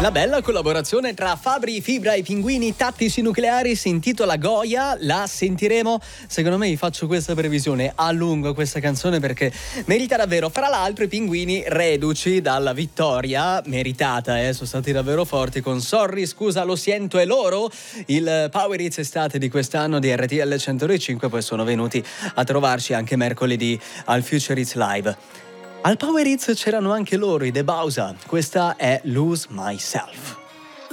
La bella collaborazione tra Fabri Fibra e Pinguini Tattici Nucleari si intitola Goya, la sentiremo. Secondo me vi faccio questa previsione a lungo questa canzone perché merita davvero. Fra l'altro i Pinguini reduci dalla vittoria meritata, sono stati davvero forti con Sorry, scusa, lo sento e loro. Il Power Hits estate di quest'anno di RTL 105, poi sono venuti a trovarci anche mercoledì al Future Hits Live. Al Power Hits c'erano anche loro, i The Bausa. Questa è Lose Myself.